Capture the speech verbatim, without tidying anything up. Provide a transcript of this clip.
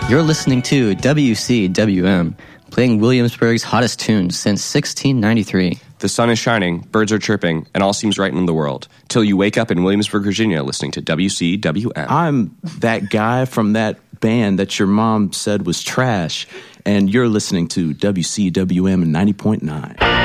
You're listening to W C W M, playing Williamsburg's hottest tunes since sixteen ninety-three. The sun is shining, birds are chirping, and all seems right in the world. Till you wake up in Williamsburg, Virginia, listening to W C W M. I'm that guy from that band that your mom said was trash, and you're listening to W C W M ninety point nine.